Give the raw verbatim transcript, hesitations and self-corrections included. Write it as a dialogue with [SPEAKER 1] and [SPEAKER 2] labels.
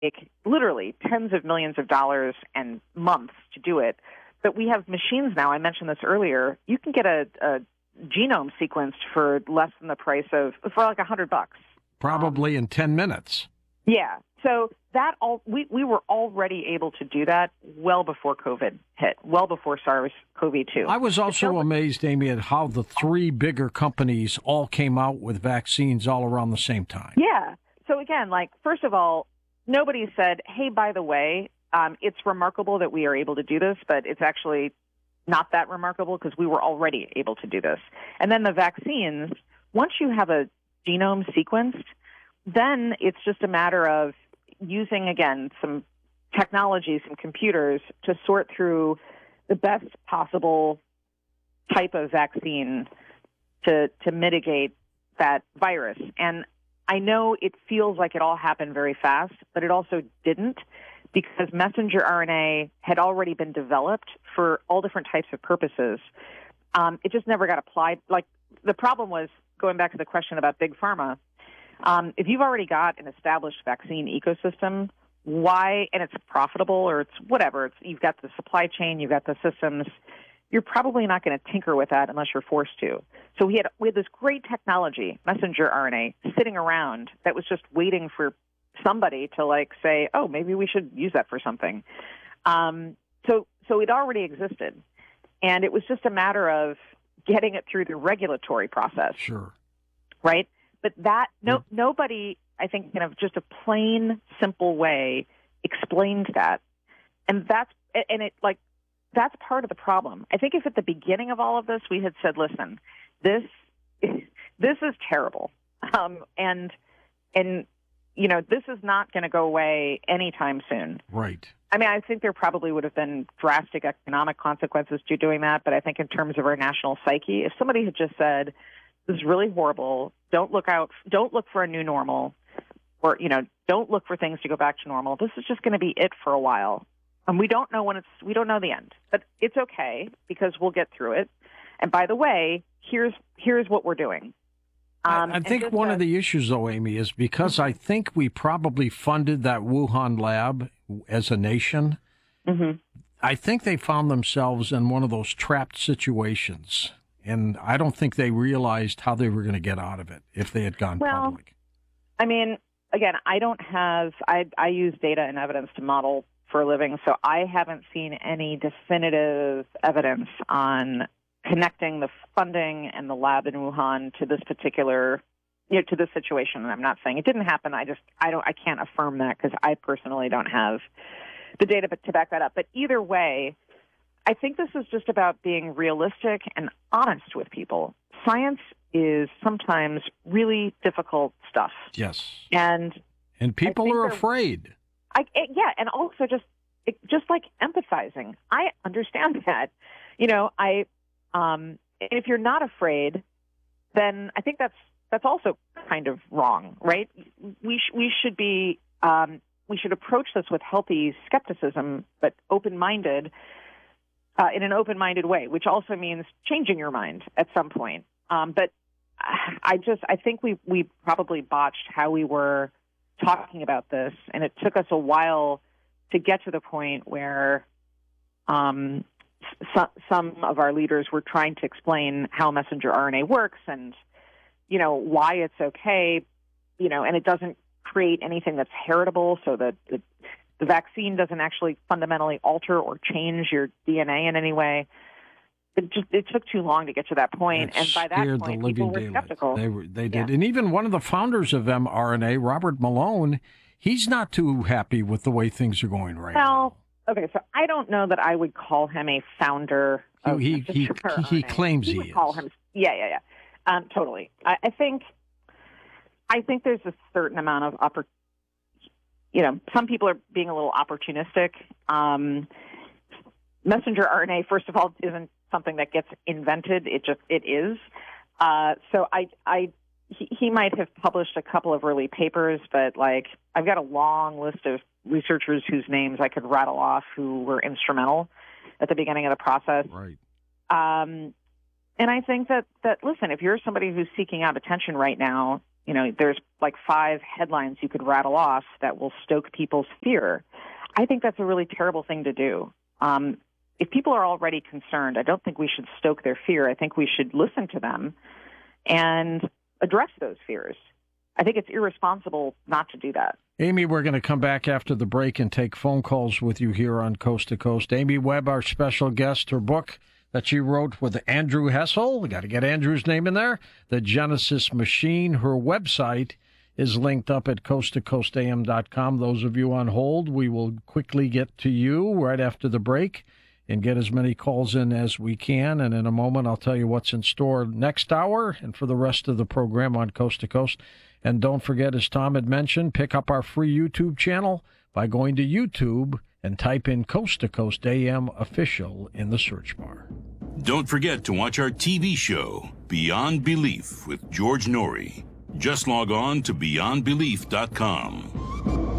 [SPEAKER 1] literally tens of millions of dollars and months to do it. But we have machines now. I mentioned this earlier. You can get a, a genome sequenced for less than the price of, for like a hundred bucks.
[SPEAKER 2] Probably um, in ten minutes.
[SPEAKER 1] Yeah. So that all we, we were already able to do that well before COVID hit, well before SARS-C o V two.
[SPEAKER 2] I was also amazed, Amy, at how the three bigger companies all came out with vaccines all around the same time.
[SPEAKER 1] Yeah. So again, like, first of all, nobody said, hey, by the way, um, it's remarkable that we are able to do this, but it's actually not that remarkable because we were already able to do this. And then the vaccines, once you have a genome sequenced, then it's just a matter of using, again, some technology, some computers to sort through the best possible type of vaccine to to mitigate that virus. And I know it feels like it all happened very fast, but it also didn't, because messenger R N A had already been developed for all different types of purposes. Um, it just never got applied. Like, the problem was, going back to the question about Big Pharma, um, if you've already got an established vaccine ecosystem, why, and it's profitable or it's whatever, it's, you've got the supply chain, you've got the systems, you're probably not going to tinker with that unless you're forced to. So we had, we had this great technology, messenger R N A, sitting around that was just waiting for somebody to, like, say, oh, maybe we should use that for something. Um, so, so it already existed. And it was just a matter of getting it through the regulatory process.
[SPEAKER 2] Sure.
[SPEAKER 1] Right? But that, no, yeah. nobody, I think, in a, just a plain, simple way explained that. And that's, and it, like, that's part of the problem. I think if at the beginning of all of this we had said, listen, this, this is terrible. Um, and, and, you know, this is not going to go away anytime soon.
[SPEAKER 2] Right.
[SPEAKER 1] I mean, I think there probably would have been drastic economic consequences to doing that. But I think in terms of our national psyche, if somebody had just said, this is really horrible, don't look out, don't look for a new normal, or, you know, don't look for things to go back to normal. This is just going to be it for a while. And we don't know when it's, we don't know the end, but it's okay because we'll get through it. And by the way, here's, here's what we're doing.
[SPEAKER 2] Um, I, I think one uh, of the issues, though, Amy, is because I think we probably funded that Wuhan lab as a nation.
[SPEAKER 1] Mm-hmm.
[SPEAKER 2] I think they found themselves in one of those trapped situations. And I don't think they realized how they were going to get out of it if they had gone
[SPEAKER 1] well,
[SPEAKER 2] public.
[SPEAKER 1] I mean, again, I don't have, I, I use data and evidence to model for a living, so I haven't seen any definitive evidence on connecting the funding and the lab in Wuhan to this particular, you know, to this situation. And I'm not saying it didn't happen. I just, I don't, I can't affirm that because I personally don't have the data to back that up. But either way, I think this is just about being realistic and honest with people. Science is sometimes really difficult stuff.
[SPEAKER 2] Yes.
[SPEAKER 1] And
[SPEAKER 2] and people are afraid.
[SPEAKER 1] I, it, yeah, and also just it, just like empathizing. I understand that. You know, I um, if you're not afraid, then I think that's that's also kind of wrong, right? We sh- we should be um, we should approach this with healthy skepticism, but open-minded. Uh, in an open-minded way, which also means changing your mind at some point. Um, but I just, I think we we probably botched how we were talking about this, and it took us a while to get to the point where um, so, some of our leaders were trying to explain how messenger R N A works and, you know, why it's okay, you know, and it doesn't create anything that's heritable, so that the The vaccine doesn't actually fundamentally alter or change your D N A in any way. It just it took too long to get to that point,
[SPEAKER 2] it
[SPEAKER 1] and by that point, people were skeptical.
[SPEAKER 2] They were, they did,
[SPEAKER 1] yeah.
[SPEAKER 2] And even one of the founders of mRNA, Robert Malone, he's not too happy with the way things are going right
[SPEAKER 1] well,
[SPEAKER 2] now.
[SPEAKER 1] Okay, so I don't know that I would call him a founder. Of
[SPEAKER 2] he he he, he claims he,
[SPEAKER 1] he would
[SPEAKER 2] is.
[SPEAKER 1] Call him, yeah, yeah, yeah, um, totally. I, I think I think there's a certain amount of opportunity. You know, some people are being a little opportunistic. Um, messenger R N A, first of all, isn't something that gets invented. It just, it is. Uh, so I, I, he, he might have published a couple of early papers, but like, I've got a long list of researchers whose names I could rattle off who were instrumental at the beginning of the process.
[SPEAKER 2] Right.
[SPEAKER 1] Um, and I think that, that, listen, if you're somebody who's seeking out attention right now, you know, there's like five headlines you could rattle off that will stoke people's fear. I think that's a really terrible thing to do. Um, if people are already concerned, I don't think we should stoke their fear. I think we should listen to them and address those fears. I think it's irresponsible not to do that.
[SPEAKER 2] Amy, we're going to come back after the break and take phone calls with you here on Coast to Coast. Amy Webb, our special guest, her book that she wrote with Andrew Hessel. We got to get Andrew's name in there. The Genesis Machine. Her website is linked up at coast to coast a m dot com. Those of you on hold, we will quickly get to you right after the break and get as many calls in as we can. And in a moment, I'll tell you what's in store next hour and for the rest of the program on Coast to Coast. And don't forget, as Tom had mentioned, pick up our free YouTube channel by going to YouTube and type in Coast to Coast A M Official in the search bar.
[SPEAKER 3] Don't forget to watch our T V show, Beyond Belief, with George Norrie. Just log on to beyond belief dot com.